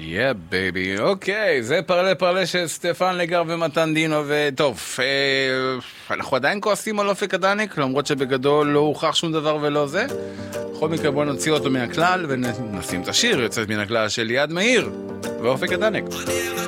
בייבי, אוקיי, זה פרלה של סטפן לגר ומתן דינו, וטוב, אנחנו עדיין כועסים על אופק הדניק, למרות שבגדול לא הוכח שום דבר ולא זה. בכל מקרה בוא נוציא אותו מהכלל ונשים את השיר יוצאת מן הכלל של יד מאיר ואופק הדניק.